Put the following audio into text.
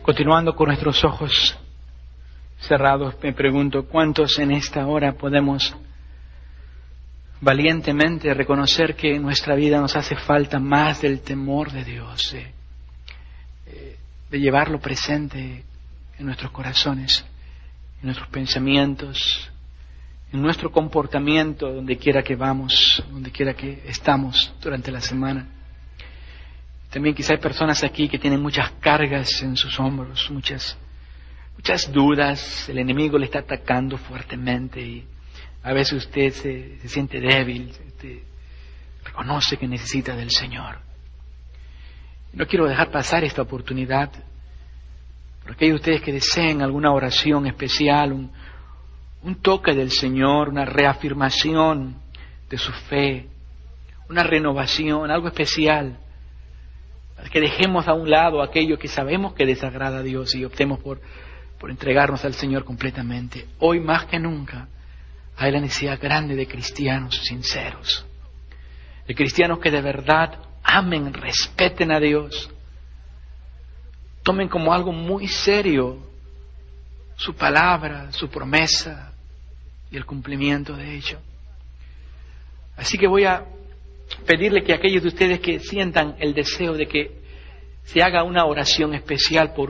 Continuando con nuestros ojos cerrados, me pregunto, ¿cuántos en esta hora podemos valientemente reconocer que en nuestra vida nos hace falta más del temor de Dios, de llevarlo presente en nuestros corazones, en nuestros pensamientos, en nuestro comportamiento, donde quiera que vamos, donde quiera que estamos durante la semana? También quizá hay personas aquí que tienen muchas cargas en sus hombros, muchas dudas. El enemigo le está atacando fuertemente y a veces usted se siente débil, usted reconoce que necesita del Señor. No quiero dejar pasar esta oportunidad. Por aquellos de ustedes que deseen alguna oración especial, un toque del Señor, una reafirmación de su fe, una renovación, algo especial, para que dejemos a un lado aquello que sabemos que desagrada a Dios y optemos por entregarnos al Señor completamente. Hoy más que nunca hay la necesidad grande de cristianos sinceros, de cristianos que de verdad amen, respeten a Dios, tomen como algo muy serio su palabra, su promesa y el cumplimiento de ello. Así que voy a pedirle que aquellos de ustedes que sientan el deseo de que se haga una oración especial por